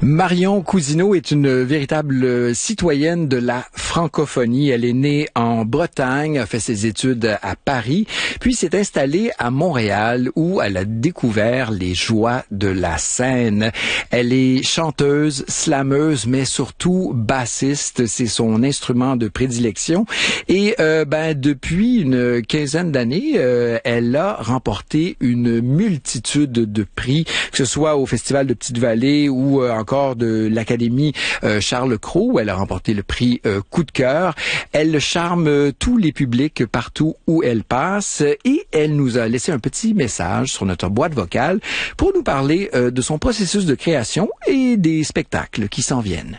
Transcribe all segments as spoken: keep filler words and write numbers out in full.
Marion Cousineau est une véritable citoyenne de la francophonie. Elle est née en Bretagne, a fait ses études à Paris, puis s'est installée à Montréal où elle a découvert les joies de la scène. Elle est chanteuse, slameuse, mais surtout bassiste. C'est son instrument de prédilection. Et euh, ben depuis une quinzaine d'années, euh, elle a remporté une multitude de prix, que ce soit au Festival de Petite-Vallée ou euh, encore de l'Académie euh, Charles Cros, où elle a remporté le prix euh, Coup de cœur. Elle charme euh, tous les publics partout où elle passe et elle nous a laissé un petit message sur notre boîte vocale pour nous parler euh, de son processus de création et des spectacles qui s'en viennent.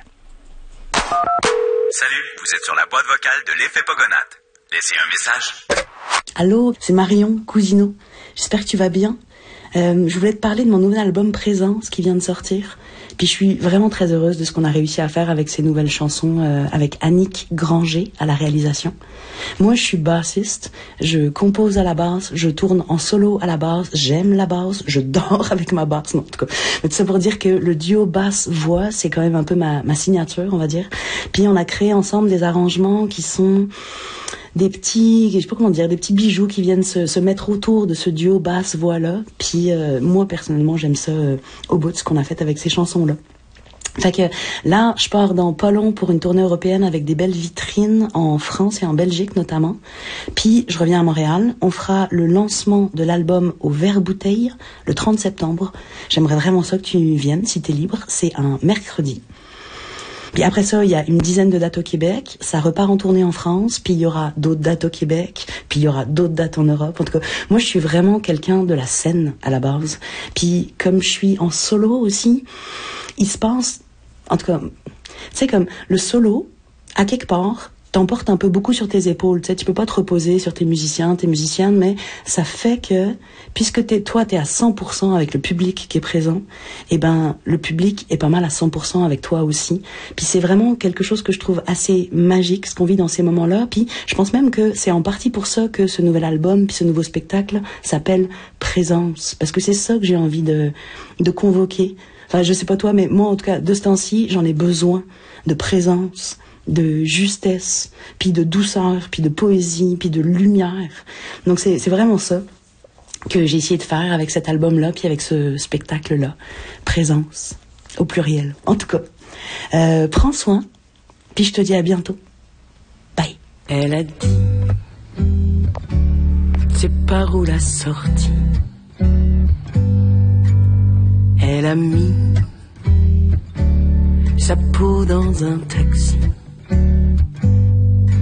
Salut, vous êtes sur la boîte vocale de l'Effet Pogonate. Laissez un message. Allô, c'est Marion Cousineau. J'espère que tu vas bien. Euh, je voulais te parler de mon nouvel album Présence qui vient de sortir. Puis je suis vraiment très heureuse de ce qu'on a réussi à faire avec ces nouvelles chansons, euh, avec Annick Granger à la réalisation. Moi, je suis bassiste, je compose à la basse, je tourne en solo à la basse, j'aime la basse, je dors avec ma basse, non, en tout cas. Mais tout ça pour dire que le duo basse-voix, c'est quand même un peu ma, ma signature, on va dire. Puis on a créé ensemble des arrangements qui sont des petits, je sais pas comment dire, des petits bijoux qui viennent se, se mettre autour de ce duo basse-voix-là. Puis euh, moi, personnellement, j'aime ça euh, au bout de ce qu'on a fait avec ces chansons-là. Fait que là, je pars dans pas long pour une tournée européenne avec des belles vitrines en France et en Belgique notamment. Puis je reviens à Montréal. On fera le lancement de l'album au Verre Bouteille le trente septembre. J'aimerais vraiment ça que tu viennes si t'es libre. C'est un mercredi. Puis après ça, il y a une dizaine de dates au Québec. Ça repart en tournée en France. Puis il y aura d'autres dates au Québec. Puis il y aura d'autres dates en Europe. En tout cas, moi, je suis vraiment quelqu'un de la scène à la base. Puis comme je suis en solo aussi, il se passe, en tout cas, tu sais, comme le solo, à quelque part, t'emportes un peu beaucoup sur tes épaules. Tu sais, tu peux pas te reposer sur tes musiciens, tes musiciennes, mais ça fait que, puisque t'es, toi, t'es à cent pour cent avec le public qui est présent, eh ben, le public est pas mal à cent pour cent avec toi aussi. Puis c'est vraiment quelque chose que je trouve assez magique, ce qu'on vit dans ces moments-là. Puis je pense même que c'est en partie pour ça que ce nouvel album, puis ce nouveau spectacle s'appelle Présence. Parce que c'est ça que j'ai envie de, de convoquer. Enfin, je sais pas toi, mais moi, en tout cas, de ce temps-ci, j'en ai besoin de présence, de justesse, puis de douceur, puis de poésie, puis de lumière. Donc c'est, c'est vraiment ça que j'ai essayé de faire avec cet album-là, puis avec ce spectacle-là. Présence, au pluriel. En tout cas, euh, prends soin, puis je te dis à bientôt. Bye. Elle a dit, c'est par où la sortie. Elle a mis sa peau dans un taxi.